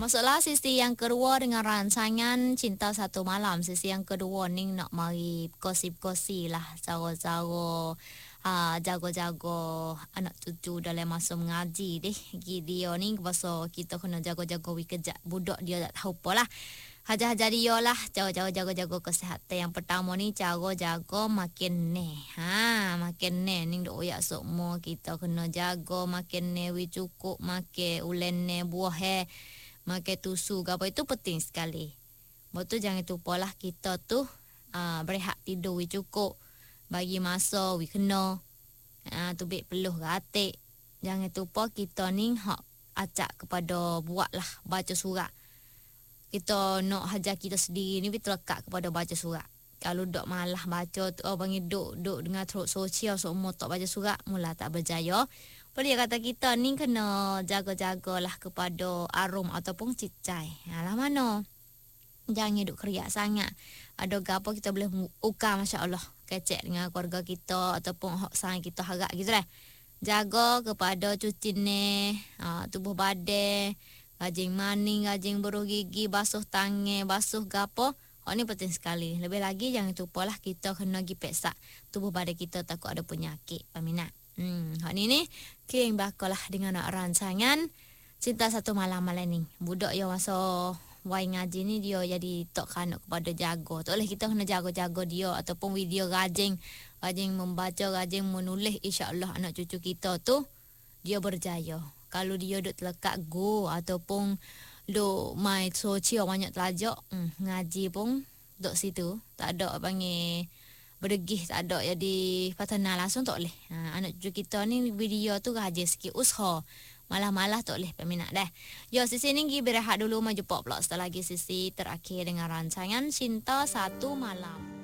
Masuklah sesi yang kedua dengan rancangan Cinta Satu Malam. Sesi yang kedua ni nak mari kosi-kosi lah. Cara-cara jago-jago anak cucu dalam masa mengaji deh. Dia ni pasal kita kena jago-jago kejap budak dia tak tahu apa lah. Hajar-hajar dia lah. Cara-cara jago-jago kesihatan. Yang pertama ni cara jago makin ne. Makin ne ni dok oyak semua kita kena jago makin ne wi cukup makan ulen ne buah makan tusu apa itu penting sekali. Betul jangan lupalah kita tu berehat tidur wi cukup. Bagi masa wi kena. Tu bik peluh gatik. Jangan lupa kita ni hak acak kepada buatlah baca surat. Kita nak hajar kita sendiri ni terlekat kepada baca surat. Kalau dok malah baca tu panggil dok dengan teruk sosial semua tak baca surat mula tak berjaya. Dia kata kita ni kena jaga-jagalah kepada arum ataupun cicai. Alah mana? Jangan duk keriak sangat. Ada gapo kita boleh ukar masya-Allah. Kecek dengan keluarga kita ataupun hak sayang kita harap gitu lah. Jaga kepada cuci ni, tubuh badan, rajin maning, rajin beruh gigi, basuh tangan, basuh gapo. Hak ni penting sekali. Lebih lagi jangan lupalah kita kena pergi periksa tubuh badan kita takut ada penyakit. Peminat. Hak ni kirim bakalah dengan nak rancangan Cinta Satu Malam malam ni. Budak yang masa wai ngaji ni dia jadi tok kanak kepada jago. Tak boleh kita kena jago-jago dia ataupun video rajin membaca, rajin menulis, insya-Allah anak cucu kita tu dia berjaya. Kalau dia duk terlekat go ataupun duk main sosial banyak telajak, ngaji pun duk situ, tak ada panggil berdegih, tak ada jadi patana langsung tak boleh. Anak cucu kita ni video tu rajin sikit usaha. Malah-malah tak boleh peminat dah. Yo sisi ni pergi berehat dulu, maju pop pula setelah lagi sisi terakhir dengan rancangan Cinta Satu Malam.